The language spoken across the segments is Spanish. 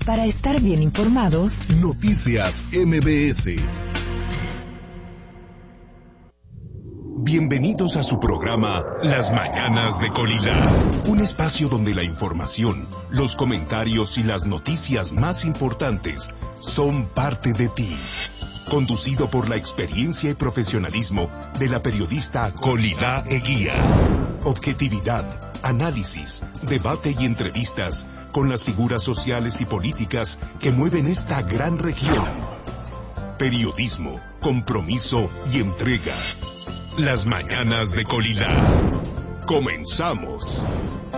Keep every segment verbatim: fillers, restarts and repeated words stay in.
Para estar bien informados, Noticias M B S. Bienvenidos a su programa Las Mañanas de Colila, un espacio donde la información, los comentarios y las noticias más importantes son parte de ti. Conducido por la experiencia y profesionalismo de la periodista Colila Eguía. Objetividad, análisis, debate y entrevistas con las figuras sociales y políticas que mueven esta gran región. Periodismo, compromiso y entrega. Las Mañanas de Colila. Comenzamos.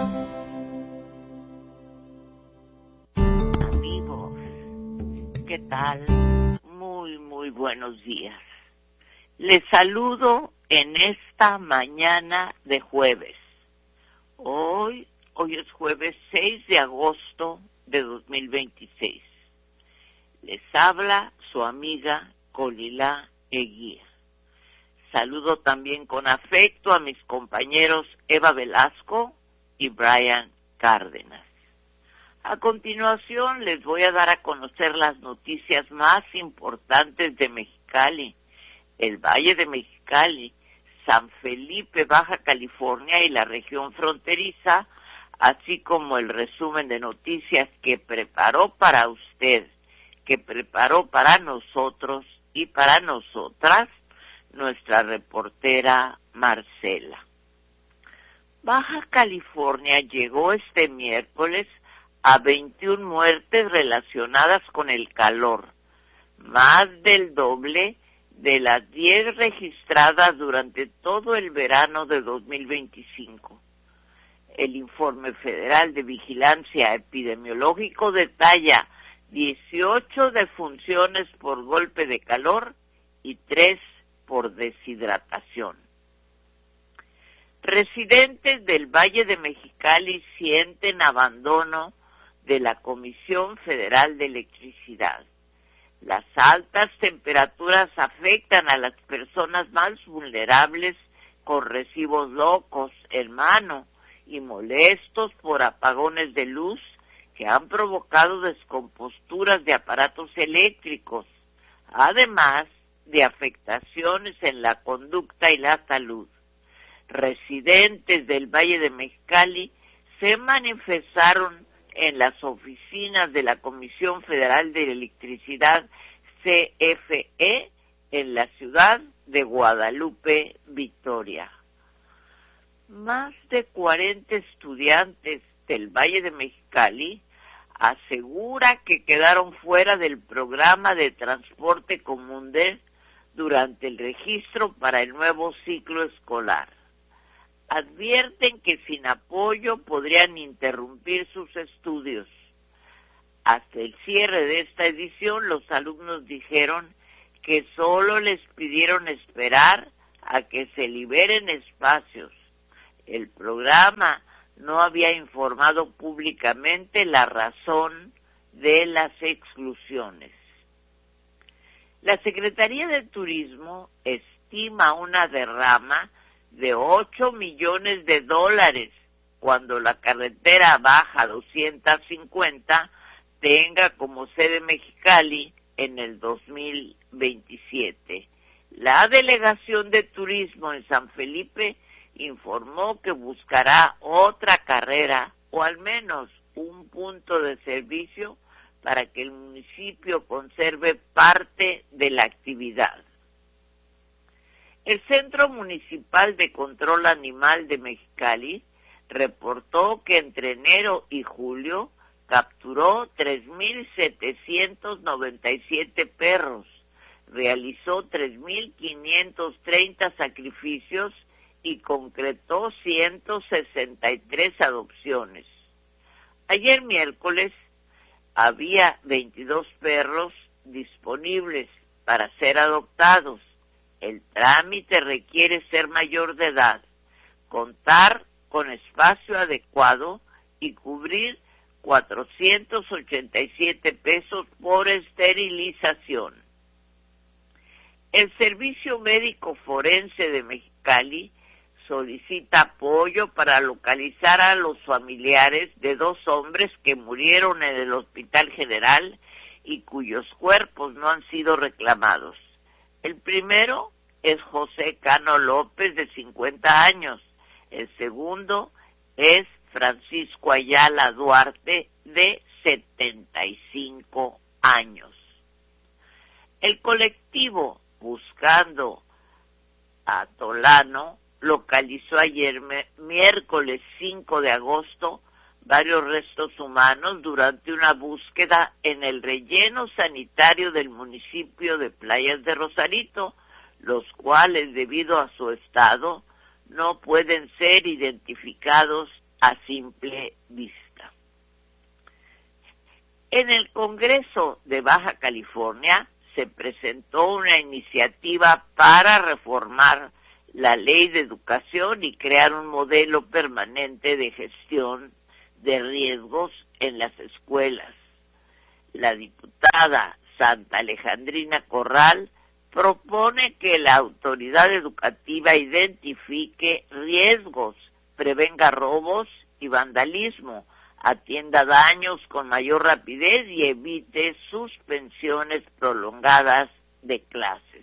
Amigos, ¿qué tal? Muy, muy buenos días. Les saludo en esta mañana de jueves. Hoy, hoy es jueves seis de agosto de dos mil veintiséis. Les habla su amiga Colila Eguía. Saludo también con afecto a mis compañeros Eva Velasco y Brian Cárdenas. A continuación les voy a dar a conocer las noticias más importantes de Mexicali, el Valle de Mexicali, San Felipe, Baja California y la región fronteriza, así como el resumen de noticias que preparó para usted, que preparó para nosotros y para nosotras nuestra reportera Marcela. Baja California llegó este miércoles a veintiuna muertes relacionadas con el calor, más del doble de las diez registradas durante todo el verano de dos mil veinticinco. El informe federal de vigilancia epidemiológico detalla dieciocho defunciones por golpe de calor y tres por deshidratación. Residentes del Valle de Mexicali sienten abandono de la Comisión Federal de Electricidad. Las altas temperaturas afectan a las personas más vulnerables con recibos locos en mano y molestos por apagones de luz que han provocado descomposturas de aparatos eléctricos, además de afectaciones en la conducta y la salud. Residentes del Valle de Mexicali se manifestaron en las oficinas de la Comisión Federal de Electricidad C F E en la ciudad de Guadalupe, Victoria. Más de cuarenta estudiantes del Valle de Mexicali asegura que quedaron fuera del programa de transporte común de durante el registro para el nuevo ciclo escolar. Advierten que sin apoyo podrían interrumpir sus estudios. Hasta el cierre de esta edición, los alumnos dijeron que solo les pidieron esperar a que se liberen espacios. El programa no había informado públicamente la razón de las exclusiones. La Secretaría de Turismo estima una derrama de ocho millones de dólares cuando la carretera Baja doscientos cincuenta tenga como sede Mexicali en el dos mil veintisiete. La Delegación de Turismo en San Felipe informó que buscará otra carrera o al menos un punto de servicio para que el municipio conserve parte de la actividad. El Centro Municipal de Control Animal de Mexicali reportó que entre enero y julio capturó tres mil setecientos noventa y siete perros, realizó tres mil quinientos treinta sacrificios y concretó ciento sesenta y tres adopciones. Ayer miércoles había veintidós perros disponibles para ser adoptados. El trámite requiere ser mayor de edad, contar con espacio adecuado y cubrir cuatrocientos ochenta y siete pesos por esterilización. El Servicio Médico Forense de Mexicali solicita apoyo para localizar a los familiares de dos hombres que murieron en el Hospital General y cuyos cuerpos no han sido reclamados. El primero es José Cano López, de cincuenta años. El segundo es Francisco Ayala Duarte, de setenta y cinco años. El colectivo Buscando a Tolano localizó ayer miércoles cinco de agosto varios restos humanos durante una búsqueda en el relleno sanitario del municipio de Playas de Rosarito, los cuales, debido a su estado, no pueden ser identificados a simple vista. En el Congreso de Baja California se presentó una iniciativa para reformar la Ley de Educación y crear un modelo permanente de gestión de riesgos en las escuelas. La diputada Santa Alejandrina Corral propone que la autoridad educativa identifique riesgos, prevenga robos y vandalismo, atienda daños con mayor rapidez y evite suspensiones prolongadas de clases.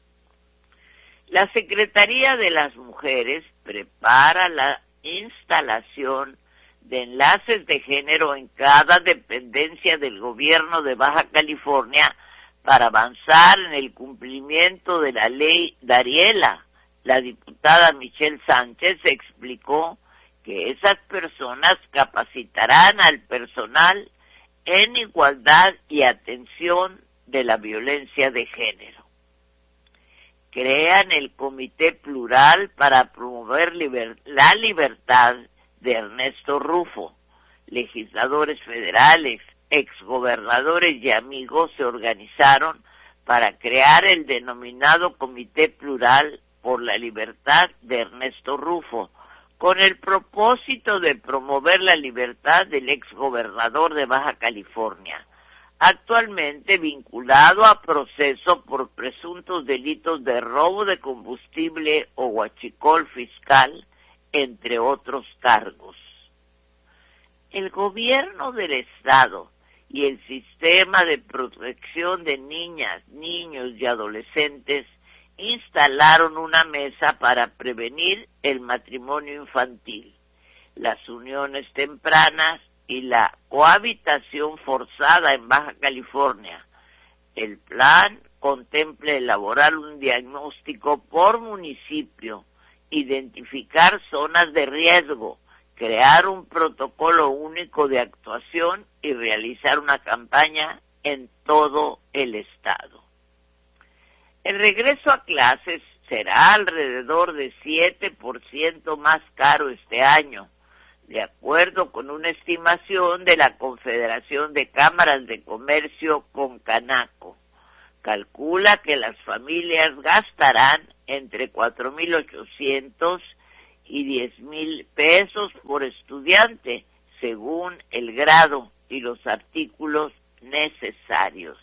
La Secretaría de las Mujeres prepara la instalación de enlaces de género en cada dependencia del gobierno de Baja California para avanzar en el cumplimiento de la ley Dariela. La diputada Michelle Sánchez explicó que esas personas capacitarán al personal en igualdad y atención de la violencia de género. Crean el Comité Plural para promover liber- la libertad de Ernesto Rufo. Legisladores federales, exgobernadores y amigos se organizaron para crear el denominado Comité Plural por la Libertad de Ernesto Rufo, con el propósito de promover la libertad del exgobernador de Baja California, actualmente vinculado a proceso por presuntos delitos de robo de combustible o huachicol fiscal, entre otros cargos. El gobierno del Estado y el sistema de protección de niñas, niños y adolescentes instalaron una mesa para prevenir el matrimonio infantil, las uniones tempranas y la cohabitación forzada en Baja California. El plan contempla elaborar un diagnóstico por municipio, identificar zonas de riesgo, crear un protocolo único de actuación y realizar una campaña en todo el estado. El regreso a clases será alrededor de siete por ciento más caro este año, de acuerdo con una estimación de la Confederación de Cámaras de Comercio Concanaco. Calcula que las familias gastarán entre cuatro mil ochocientos y diez mil pesos por estudiante, según el grado y los artículos necesarios.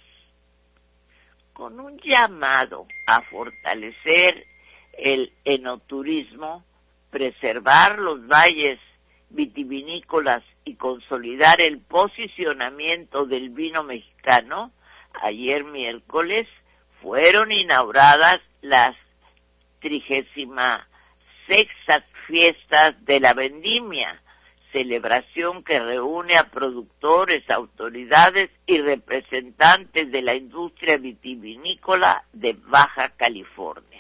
Con un llamado a fortalecer el enoturismo, preservar los valles vitivinícolas y consolidar el posicionamiento del vino mexicano, ayer miércoles fueron inauguradas las trigésima sextas fiestas de la vendimia, celebración que reúne a productores, autoridades y representantes de la industria vitivinícola de Baja California.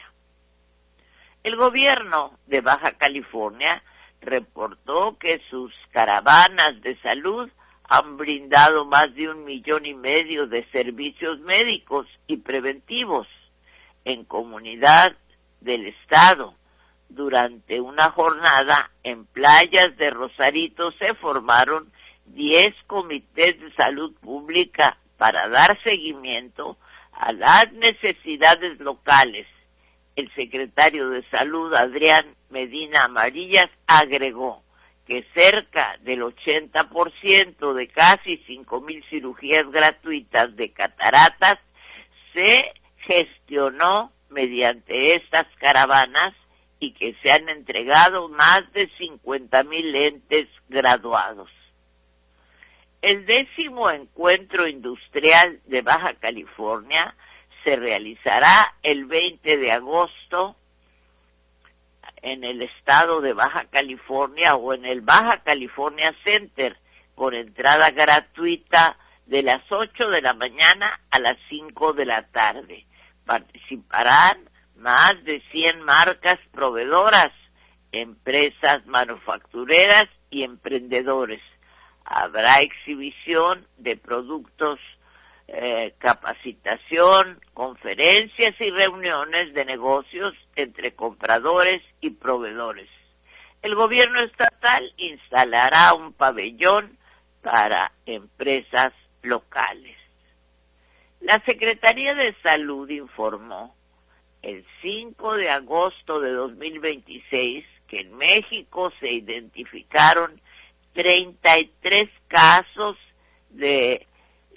El gobierno de Baja California reportó que sus caravanas de salud han brindado más de un millón y medio de servicios médicos y preventivos en comunidad del estado. Durante una jornada en Playas de Rosarito se formaron diez comités de salud pública para dar seguimiento a las necesidades locales. El secretario de Salud, Adrián Medina Amarillas, agregó que cerca del ochenta por ciento de casi cinco mil cirugías gratuitas de cataratas se gestionó mediante estas caravanas y que se han entregado más de cincuenta mil lentes graduados. El décimo encuentro industrial de Baja California se realizará el veinte de agosto en el estado de Baja California o en el Baja California Center, con entrada gratuita de las ocho de la mañana a las cinco de la tarde. Participarán más de cien marcas proveedoras, empresas manufactureras y emprendedores. Habrá exhibición de productos, eh, capacitación, conferencias y reuniones de negocios entre compradores y proveedores. El gobierno estatal instalará un pabellón para empresas locales. La Secretaría de Salud informó el cinco de agosto de dos mil veintiséis que en México se identificaron treinta y tres casos de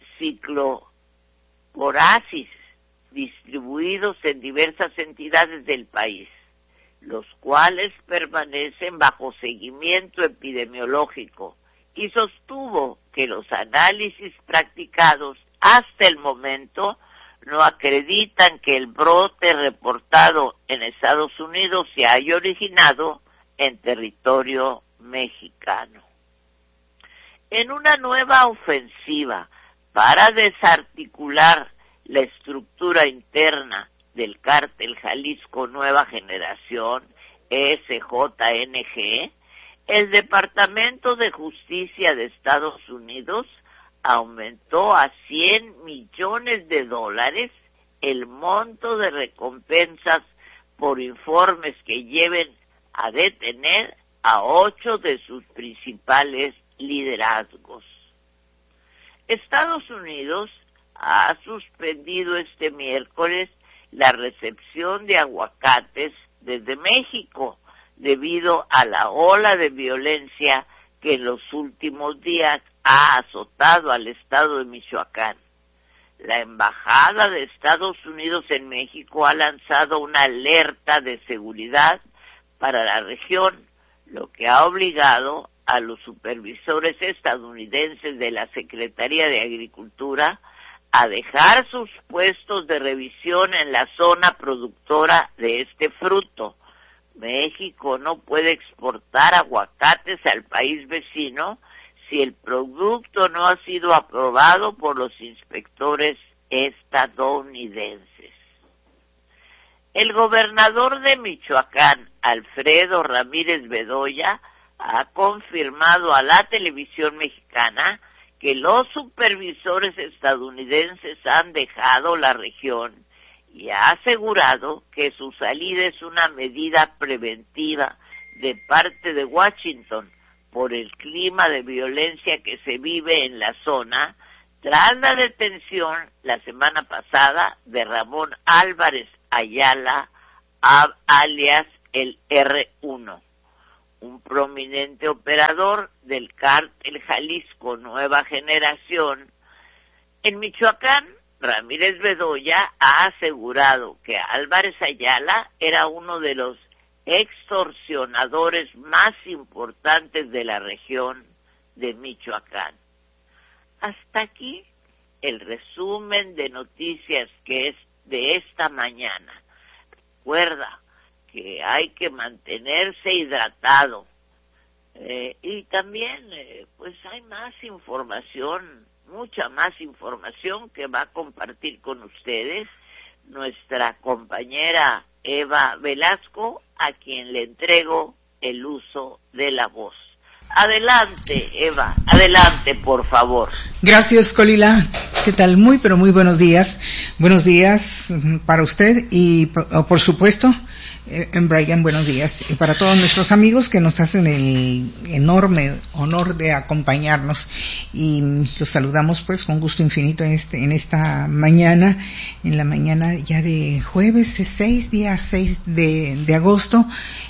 cicloporasis distribuidos en diversas entidades del país, los cuales permanecen bajo seguimiento epidemiológico, y sostuvo que los análisis practicados hasta el momento no acreditan que el brote reportado en Estados Unidos se haya originado en territorio mexicano. En una nueva ofensiva para desarticular la estructura interna del cártel Jalisco Nueva Generación, S J N G, el Departamento de Justicia de Estados Unidos aumentó a cien millones de dólares el monto de recompensas por informes que lleven a detener a ocho de sus principales liderazgos. Estados Unidos ha suspendido este miércoles la recepción de aguacates desde México debido a la ola de violencia que en los últimos días ha azotado al estado de Michoacán. La Embajada de Estados Unidos en México ha lanzado una alerta de seguridad para la región, lo que ha obligado a los supervisores estadounidenses de la Secretaría de Agricultura a dejar sus puestos de revisión en la zona productora de este fruto. México no puede exportar aguacates al país vecino si el producto no ha sido aprobado por los inspectores estadounidenses. El gobernador de Michoacán, Alfredo Ramírez Bedoya, ha confirmado a la televisión mexicana que los supervisores estadounidenses han dejado la región y ha asegurado que su salida es una medida preventiva de parte de Washington por el clima de violencia que se vive en la zona tras la detención la semana pasada de Ramón Álvarez Ayala, alias el erre uno, un prominente operador del cártel Jalisco Nueva Generación. En Michoacán, Ramírez Bedoya ha asegurado que Álvarez Ayala era uno de los extorsionadores más importantes de la región de Michoacán. Hasta aquí el resumen de noticias que es de esta mañana. Recuerda que hay que mantenerse hidratado eh, y también eh, pues hay más información, mucha más información que va a compartir con ustedes nuestra compañera Eva Velasco, a quien le entrego el uso de la voz. Adelante, Eva, adelante, por favor. Gracias, Colila. ¿Qué tal? Muy, pero muy buenos días. Buenos días para usted y, por supuesto, eh, Brian, buenos días. Y para todos nuestros amigos que nos hacen el enorme honor de acompañarnos. Y los saludamos, pues, con gusto infinito en este, en esta mañana, en la mañana ya de jueves, seis, día seis de, de agosto.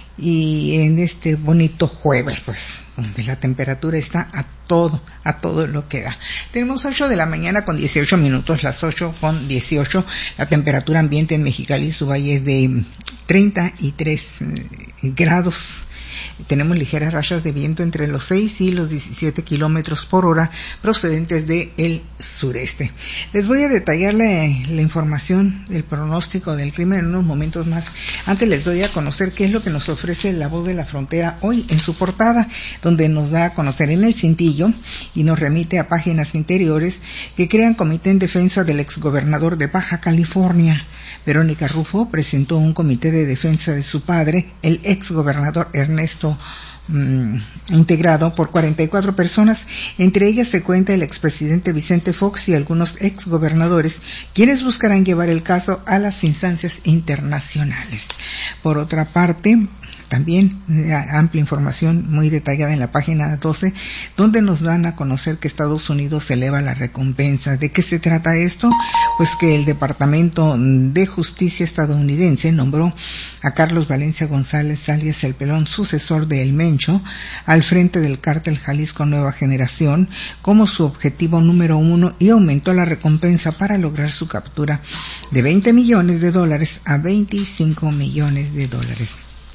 Y en este bonito jueves, pues, donde la temperatura está a todo, a todo lo que da. Tenemos ocho de la mañana con dieciocho minutos, las ocho con dieciocho. La temperatura ambiente en Mexicali, su valle es de treinta y tres grados. Tenemos ligeras rachas de viento entre los seis y los diecisiete kilómetros por hora procedentes del sureste. Les voy a detallar la, la información del pronóstico del clima en unos momentos más. Antes les doy a conocer qué es lo que nos ofrece La Voz de la Frontera hoy en su portada, donde nos da a conocer en el cintillo y nos remite a páginas interiores que crean comité en defensa del exgobernador de Baja California. Verónica Rufo presentó un comité de defensa de su padre, el exgobernador Ernesto, mmm, integrado por cuarenta y cuatro personas. Entre ellas se cuenta el expresidente Vicente Fox y algunos exgobernadores, quienes buscarán llevar el caso a las instancias internacionales. Por otra parte, también amplia información muy detallada en la página doce, donde nos dan a conocer que Estados Unidos eleva la recompensa. ¿De qué se trata esto? Pues que el Departamento de Justicia estadounidense nombró a Carlos Valencia González, alias El Pelón, sucesor de El Mencho, al frente del cártel Jalisco Nueva Generación, como su objetivo número uno, y aumentó la recompensa para lograr su captura de veinte millones de dólares a veinticinco millones de dólares.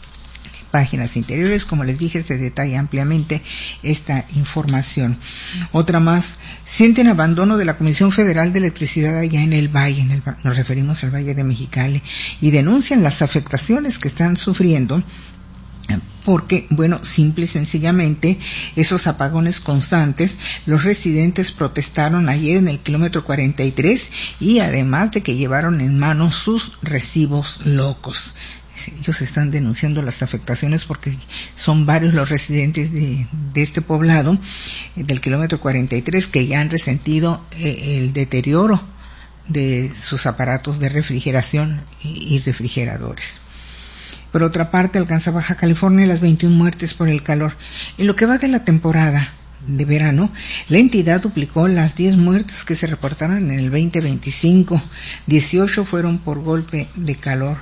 Páginas interiores, como les dije, se detalla ampliamente esta información. Otra más, sienten abandono de la Comisión Federal de Electricidad allá en el Valle, en el, nos referimos al Valle de Mexicali, y denuncian las afectaciones que están sufriendo porque, bueno, simple y sencillamente, esos apagones constantes, los residentes protestaron ayer en el kilómetro cuarenta y tres y además de que llevaron en mano sus recibos locos. Ellos están denunciando las afectaciones porque son varios los residentes de, de este poblado, del kilómetro cuarenta y tres, que ya han resentido eh, el deterioro de sus aparatos de refrigeración y, y refrigeradores. Por otra parte, alcanza Baja California las veintiuna muertes por el calor. En lo que va de la temporada de verano, la entidad duplicó las diez muertes que se reportaron en el veinte veinticinco. dieciocho fueron por golpe de calor.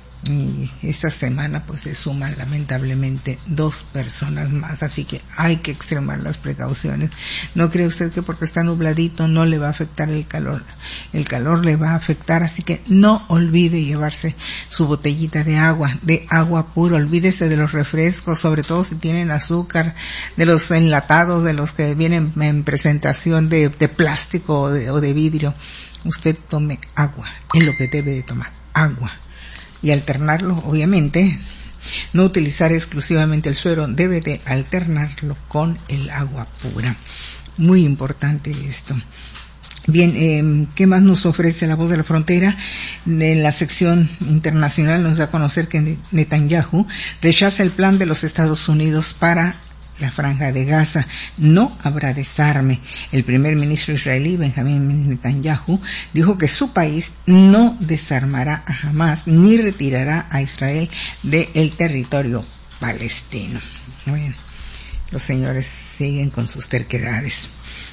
Y esta semana pues se suman lamentablemente dos personas más, así que hay que extremar las precauciones. No cree usted que porque está nubladito no le va a afectar el calor, el calor le va a afectar, así que no olvide llevarse su botellita de agua, de agua pura. Olvídese de los refrescos, sobre todo si tienen azúcar, de los enlatados, de los que vienen en presentación de, de plástico o de, o de vidrio. Usted tome agua, es lo que debe de tomar, agua. Y alternarlo, obviamente, no utilizar exclusivamente el suero, debe de alternarlo con el agua pura. Muy importante esto. Bien, eh, ¿qué más nos ofrece La Voz de la Frontera? En la sección internacional nos da a conocer que Netanyahu rechaza el plan de los Estados Unidos para la Franja de Gaza. No habrá desarme. El primer ministro israelí, Benjamín Netanyahu, dijo que su país no desarmará a Hamás ni retirará a Israel del territorio palestino. Bueno, los señores siguen con sus terquedades.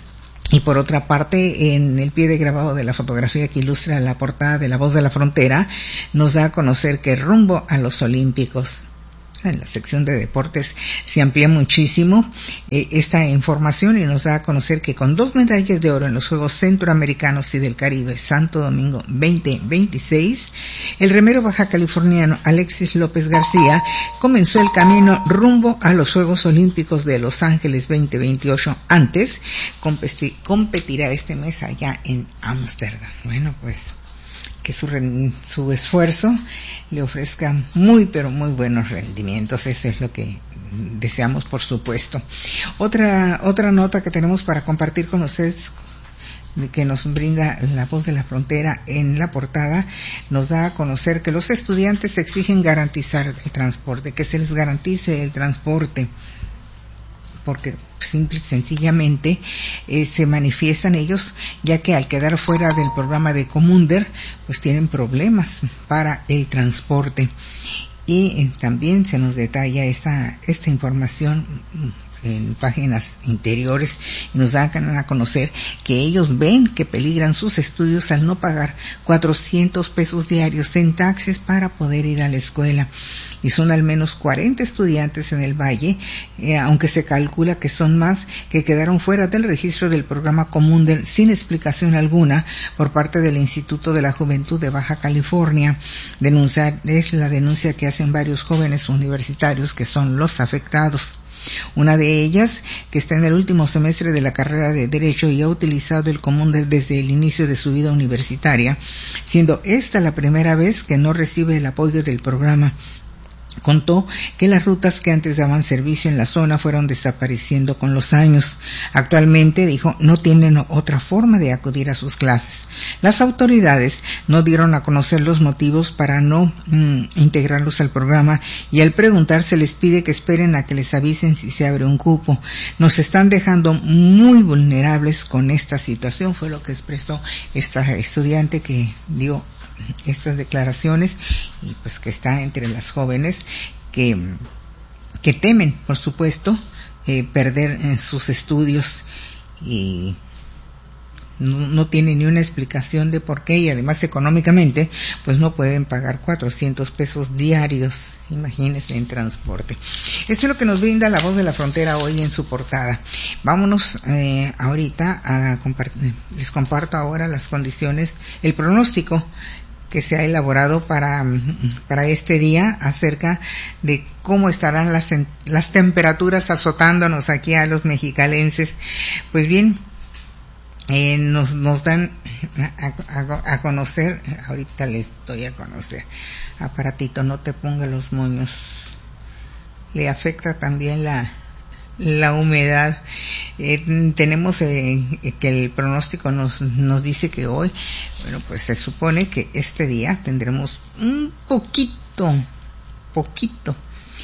Y por otra parte, en el pie de grabado de la fotografía que ilustra la portada de La Voz de la Frontera, nos da a conocer que rumbo a los Olímpicos, en la sección de deportes se amplía muchísimo eh, esta información y nos da a conocer que con dos medallas de oro en los Juegos Centroamericanos y del Caribe Santo Domingo veinte veintiséis, el remero baja californiano Alexis López García comenzó el camino rumbo a los Juegos Olímpicos de Los Ángeles veinte veintiocho. Antes competi- competirá este mes allá en Ámsterdam. Bueno, pues que su, su esfuerzo le ofrezca muy pero muy buenos rendimientos. Eso es lo que deseamos, por supuesto. Otra otra nota que tenemos para compartir con ustedes, que nos brinda La Voz de la Frontera en la portada, nos da a conocer que los estudiantes exigen garantizar el transporte, que se les garantice el transporte, porque simple y sencillamente eh, se manifiestan ellos, ya que al quedar fuera del programa de Comunder, pues tienen problemas para el transporte. Y eh, también se nos detalla esta esta información en páginas interiores y nos dan a conocer que ellos ven que peligran sus estudios al no pagar cuatrocientos pesos diarios en taxes para poder ir a la escuela. Y son al menos cuarenta estudiantes en el Valle, eh, aunque se calcula que son más que quedaron fuera del registro del programa común de, sin explicación alguna por parte del Instituto de la Juventud de Baja California. Denunciar, es la denuncia que hacen varios jóvenes universitarios que son los afectados. Una de ellas, que está en el último semestre de la carrera de Derecho y ha utilizado el común de, desde el inicio de su vida universitaria, siendo esta la primera vez que no recibe el apoyo del programa. Contó que las rutas que antes daban servicio en la zona fueron desapareciendo con los años. Actualmente, dijo, no tienen otra forma de acudir a sus clases. Las autoridades no dieron a conocer los motivos para no mm, integrarlos al programa y al preguntar se les pide que esperen a que les avisen si se abre un cupo. Nos están dejando muy vulnerables con esta situación, fue lo que expresó esta estudiante que dio estas declaraciones y pues que está entre las jóvenes que que temen, por supuesto, eh, perder eh, sus estudios y no, no tienen ni una explicación de por qué y además económicamente pues no pueden pagar cuatrocientos pesos diarios, imagínense, en transporte. Esto es lo que nos brinda La Voz de la Frontera hoy en su portada. Vámonos eh, ahorita a compartir, les comparto ahora las condiciones, el pronóstico que se ha elaborado para, para este día acerca de cómo estarán las, las temperaturas azotándonos aquí a los mexicalenses. Pues bien, eh, nos, nos dan a, a, a conocer, ahorita les doy a conocer, aparatito, no te ponga los moños, le afecta también la la humedad. Eh, tenemos eh, que el pronóstico nos nos dice que hoy, bueno, pues se supone que este día tendremos un poquito, poquito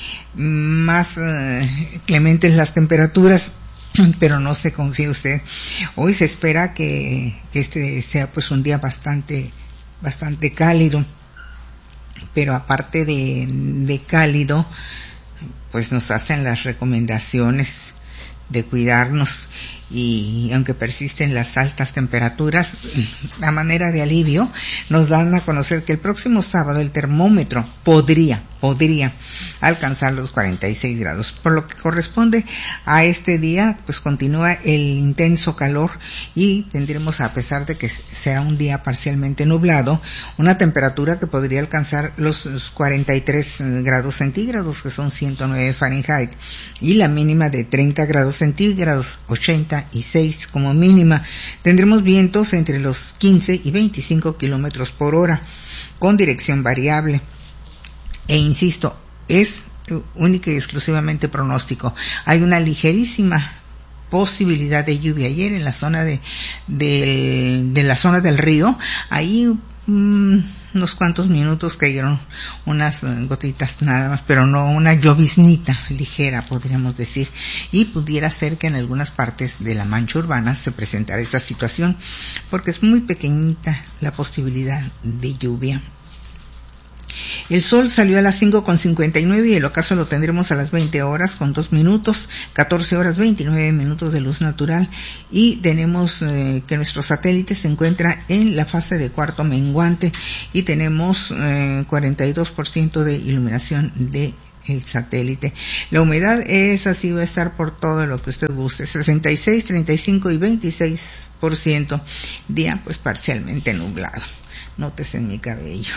más eh, clementes las temperaturas, pero no se confíe usted. Hoy se espera que, que este sea pues un día bastante, bastante cálido, pero aparte de, de cálido, pues nos hacen las recomendaciones de cuidarnos y aunque persisten las altas temperaturas, a manera de alivio, nos dan a conocer que el próximo sábado el termómetro podría, podría alcanzar los cuarenta y seis grados. Por lo que corresponde a este día, pues continúa el intenso calor y tendremos, a pesar de que será un día parcialmente nublado, una temperatura que podría alcanzar los, los cuarenta y tres grados centígrados, que son ciento nueve Fahrenheit, y la mínima de treinta grados centígrados, ochenta y seis como mínima. Tendremos vientos entre los quince y veinticinco kilómetros por hora, con dirección variable. E insisto, es única y exclusivamente pronóstico. Hay una ligerísima posibilidad de lluvia. Ayer en la zona de, de, de la zona del río, ahí mmm, unos cuantos minutos cayeron unas gotitas nada más, pero no una lloviznita ligera, podríamos decir, y pudiera ser que en algunas partes de la mancha urbana se presentara esta situación, porque es muy pequeñita la posibilidad de lluvia. El sol salió a las cinco con cincuenta y nueve y el ocaso lo tendremos a las veinte horas con dos minutos, catorce horas veintinueve minutos de luz natural, y tenemos eh, que nuestro satélite se encuentra en la fase de cuarto menguante y tenemos eh, cuarenta y dos por ciento de iluminación de el satélite. La humedad es así, va a estar por todo lo que usted guste, sesenta y seis, treinta y cinco y veintiséis por ciento, día pues parcialmente nublado. Nótese en mi cabello.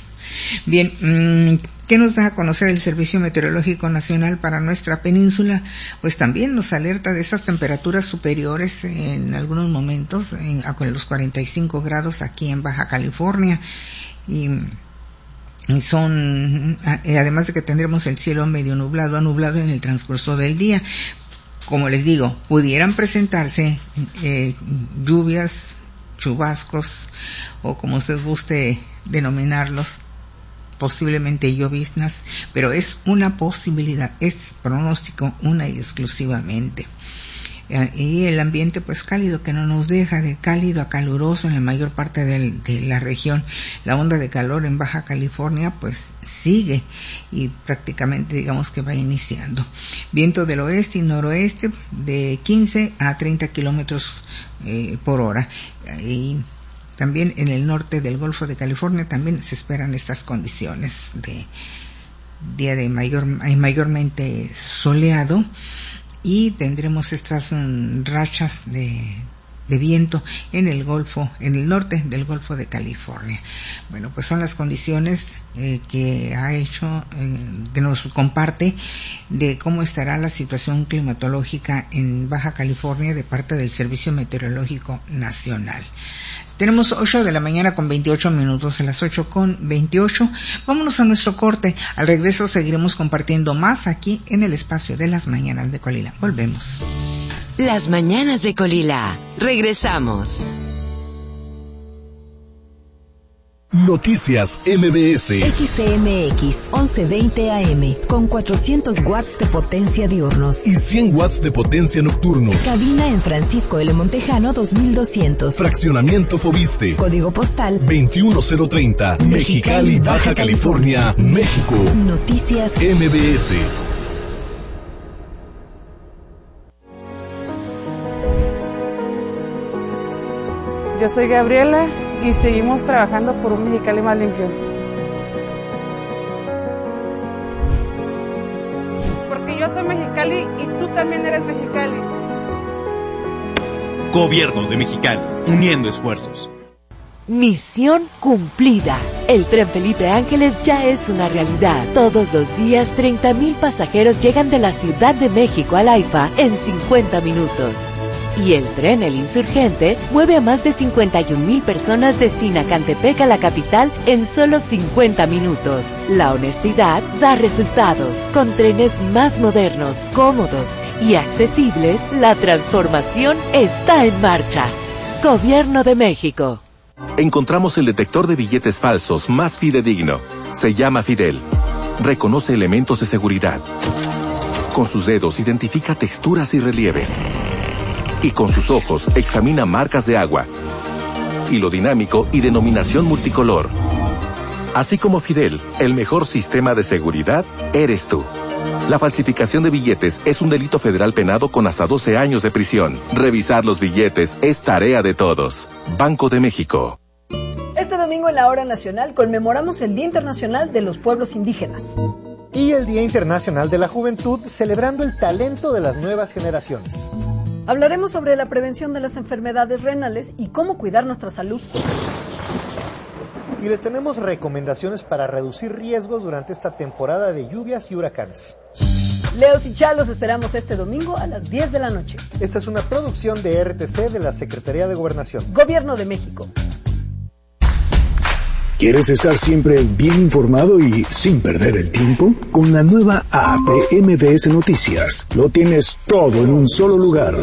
Bien, ¿qué nos da a conocer el Servicio Meteorológico Nacional para nuestra península? Pues también nos alerta de esas temperaturas superiores en algunos momentos, en, a los cuarenta y cinco grados aquí en Baja California, y, y son, además de que tendremos el cielo medio nublado a nublado en el transcurso del día. Como les digo, pudieran presentarse eh, lluvias, chubascos, o como usted guste denominarlos, posiblemente lloviznas, pero es una posibilidad, es pronóstico una y exclusivamente. y el ambiente pues cálido, que no nos deja, de cálido a caluroso en la mayor parte del, de la región. La onda de calor en Baja California pues sigue y prácticamente digamos que va iniciando. Viento del oeste y noroeste de quince a treinta kilómetros eh, por hora. Y también en el norte del Golfo de California también se esperan estas condiciones de día de mayor, mayormente soleado, y tendremos estas um, rachas de, de viento en el Golfo, en el norte del Golfo de California. Bueno, pues son las condiciones eh, que ha hecho, eh, que nos comparte de cómo estará la situación climatológica en Baja California de parte del Servicio Meteorológico Nacional. Tenemos ocho de la mañana con veintiocho minutos, a las ocho con veintiocho. Vámonos a nuestro corte. Al regreso seguiremos compartiendo más aquí en el espacio de las mañanas de Colila. Volvemos. Las mañanas de Colila. Regresamos. Noticias M B S. X C M X once veinte A M con cuatrocientos watts de potencia diurnos y cien watts de potencia nocturnos. Cabina en Francisco L. Montejano dos mil doscientos. Fraccionamiento Fobiste. Código postal veintiuno cero treinta. Mexicali, Baja California, México. Noticias M B S. Yo soy Gabriela y seguimos trabajando por un Mexicali más limpio. Porque yo soy Mexicali y tú también eres Mexicali. Gobierno de Mexicali, uniendo esfuerzos. Misión cumplida. El tren Felipe Ángeles ya es una realidad. Todos los días treinta mil pasajeros llegan de la Ciudad de México al AIFA en cincuenta minutos. Y el tren El Insurgente mueve a más de cincuenta y un mil personas de Sinacantepec a la capital en solo cincuenta minutos. La honestidad da resultados. Con trenes más modernos, cómodos y accesibles, la transformación está en marcha. Gobierno de México. Encontramos el detector de billetes falsos más fidedigno. Se llama Fidel. Reconoce elementos de seguridad. Con sus dedos identifica texturas y relieves. Y con sus ojos examina marcas de agua, hilo dinámico y denominación multicolor. Así como Fidel, el mejor sistema de seguridad eres tú. La falsificación de billetes es un delito federal penado con hasta doce años de prisión. Revisar los billetes es tarea de todos. Banco de México. Este domingo en la Hora Nacional conmemoramos el Día Internacional de los Pueblos Indígenas. Y el Día Internacional de la Juventud, celebrando el talento de las nuevas generaciones. Hablaremos sobre la prevención de las enfermedades renales y cómo cuidar nuestra salud. Y les tenemos recomendaciones para reducir riesgos durante esta temporada de lluvias y huracanes. Leos y Chalos esperamos este domingo a las diez de la noche. Esta es una producción de R T C de la Secretaría de Gobernación. Gobierno de México. ¿Quieres estar siempre bien informado y sin perder el tiempo? Con la nueva app de M B S Noticias, lo tienes todo en un solo lugar.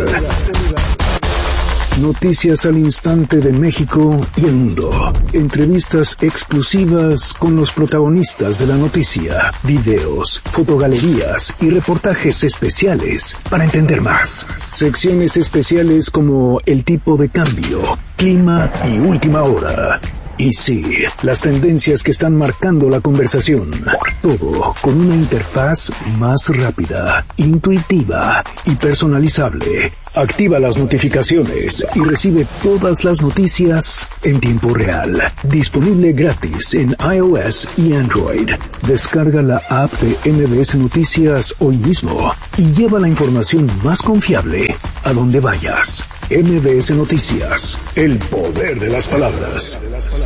Noticias al instante de México y el mundo. Entrevistas exclusivas con los protagonistas de la noticia. Videos, fotogalerías y reportajes especiales para entender más. Secciones especiales como el tipo de cambio, clima y última hora. Y sí, las tendencias que están marcando la conversación. Todo con una interfaz más rápida, intuitiva y personalizable. Activa las notificaciones y recibe todas las noticias en tiempo real. Disponible gratis en iOS y Android. Descarga la app de M B S Noticias hoy mismo y lleva la información más confiable a donde vayas. M B S Noticias, el poder de las palabras.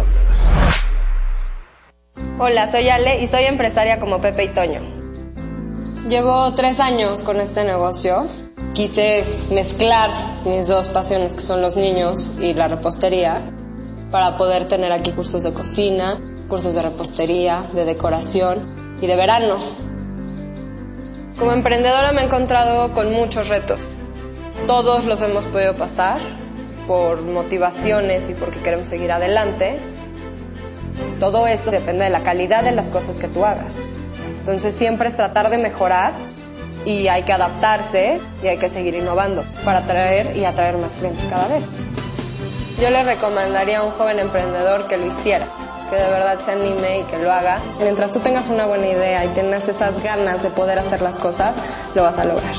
Hola, soy Ale y soy empresaria como Pepe y Toño. Llevo tres años con este negocio. Quise mezclar mis dos pasiones, que son los niños y la repostería, para poder tener aquí cursos de cocina, cursos de repostería, de decoración y de verano. Como emprendedora me he encontrado con muchos retos. Todos los hemos podido pasar por motivaciones y porque queremos seguir adelante. Todo esto depende de la calidad de las cosas que tú hagas. Entonces siempre es tratar de mejorar y hay que adaptarse y hay que seguir innovando para atraer y atraer más clientes cada vez. Yo le recomendaría a un joven emprendedor que lo hiciera, que de verdad se anime y que lo haga. Mientras tú tengas una buena idea y tengas esas ganas de poder hacer las cosas, lo vas a lograr.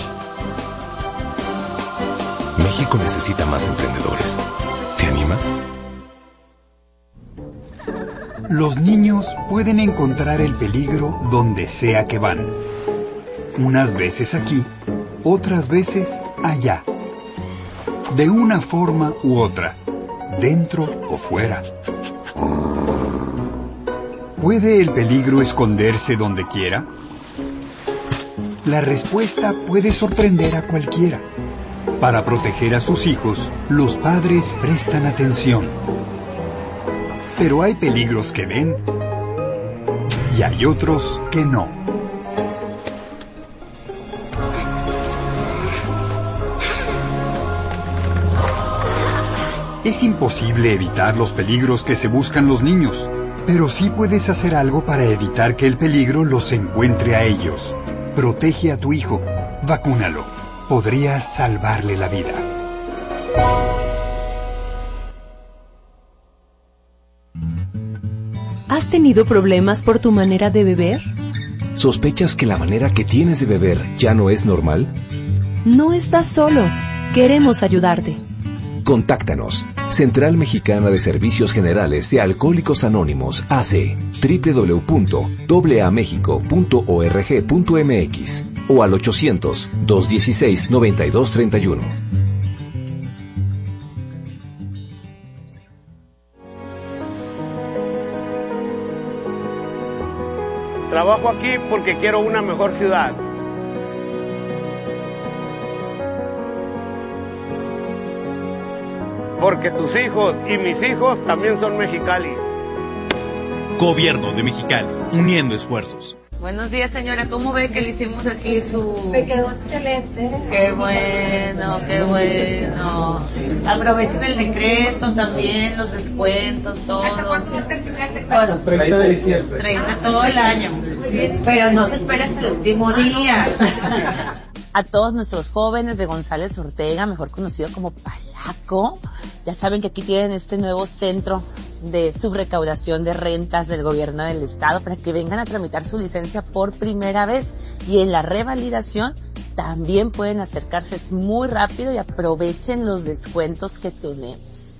México necesita más emprendedores. ¿Te animas? Los niños pueden encontrar el peligro donde sea que van. Unas veces aquí, otras veces allá. De una forma u otra, dentro o fuera. ¿Puede el peligro esconderse donde quiera? La respuesta puede sorprender a cualquiera. Para proteger a sus hijos, los padres prestan atención. Pero hay peligros que ven y hay otros que no. Es imposible evitar los peligros que se buscan los niños, pero sí puedes hacer algo para evitar que el peligro los encuentre a ellos. Protege a tu hijo, vacúnalo. Podrías salvarle la vida. ¿Has tenido problemas por tu manera de beber? ¿Sospechas que la manera que tienes de beber ya no es normal? No estás solo. Queremos ayudarte. Contáctanos. Central Mexicana de Servicios Generales de Alcohólicos Anónimos, A C, doble u doble u doble u punto a mexico punto org punto m x o al ochocientos, dos dieciséis, noventa y dos treinta y uno. Trabajo aquí porque quiero una mejor ciudad. Porque tus hijos y mis hijos también son Mexicali. Gobierno de Mexicali, uniendo esfuerzos. Buenos días, señora. ¿Cómo ve que le hicimos aquí su...? Me quedó excelente. Qué bueno, qué bueno. Aprovechen el decreto también, los descuentos, todo. ¿Hasta cuánto está el primer decreto? Bueno, treinta de diciembre. treinta todo el año. Pero no se espera hasta el último día. A todos nuestros jóvenes de González Ortega, mejor conocido como Palaco, ya saben que aquí tienen este nuevo centro de subrecaudación de rentas del gobierno del estado para que vengan a tramitar su licencia por primera vez, y en la revalidación también pueden acercarse, es muy rápido y aprovechen los descuentos que tenemos.